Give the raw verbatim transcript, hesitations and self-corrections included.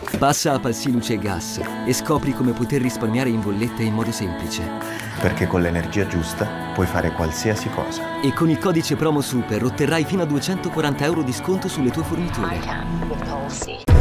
Passa a Palsy Luce e Gas e scopri come poter risparmiare in bolletta in modo semplice. Perché con l'energia giusta puoi fare qualsiasi cosa. E con il codice promo SUPER otterrai fino a duecentoquaranta euro di sconto sulle tue forniture.